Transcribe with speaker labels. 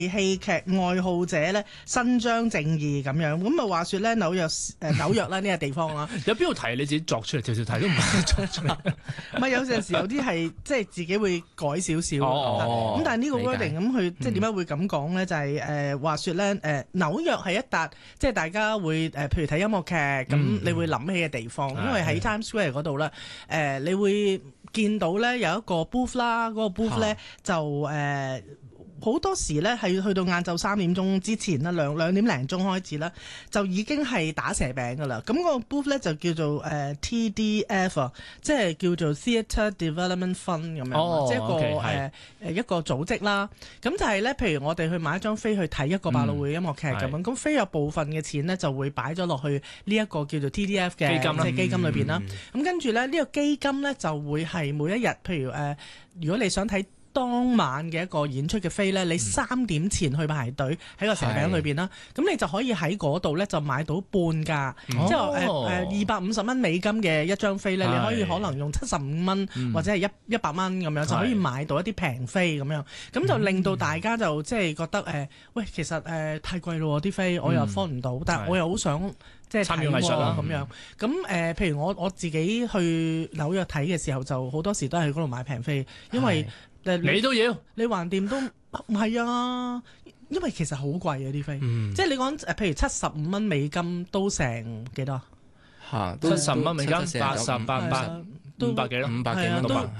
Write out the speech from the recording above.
Speaker 1: 戲劇愛好者咧伸張正義咁樣，咁啊話說咧紐約啦呢個地方啦，
Speaker 2: 有邊度題你自己作出嚟，條題都唔係作出嚟。
Speaker 1: 唔係有陣時有啲係即係自己會改少少，咁但係呢個 wording 咁佢即係點解會咁講咧？就係話說咧紐約係一笪即係大家會譬如睇音樂劇咁，你會諗起嘅地方，因為喺 Times Square 嗰度咧你會見到咧有一個 booth 啦，嗰個 booth 咧就好多時咧係去到晏晝3點鐘之前啦，兩點零鐘開始啦，就已經係打蛇餅噶啦。咁個 booth 咧就叫做TDF 啊，即係叫做 Theatre Development Fund 咁樣，即係一個組織啦。咁就係咧，譬如我哋去買一張飛去睇一個百老匯音樂劇咁樣，咁飛有部分嘅錢咧就會擺咗落去呢一個叫做 TDF 嘅基金裏邊啦。咁跟住咧呢個基金咧就會係每一日，譬如如果你想睇當晚嘅一個演出嘅飛咧，你3點前去排隊喺個蛇餅裏邊啦，咁你就可以喺嗰度咧就買到半價，即係250蚊美金嘅一張飛咧，你可以可能用75蚊或者係100蚊咁樣就可以買到一啲平飛咁樣，咁就令到大家就即係覺得喂，其實太貴咯啲飛，我又 afford 唔到，但係我又好想即係
Speaker 2: 參與藝術啦
Speaker 1: 咁樣。咁譬如我自己去紐約睇嘅時候，就好多時都係喺嗰度買平飛，因為
Speaker 2: 你都要，
Speaker 1: 你橫掂都唔係啊，因為其實好貴啊啲飛，即係你講譬如75蚊美金都成幾多？
Speaker 2: 70蚊美金，88、500幾咯，
Speaker 1: 500幾蚊